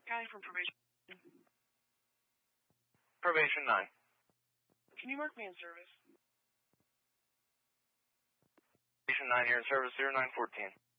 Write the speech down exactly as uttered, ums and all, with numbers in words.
County from probation. Probation nine. Can you mark me in service? Probation nine here in service, zero nine fourteen.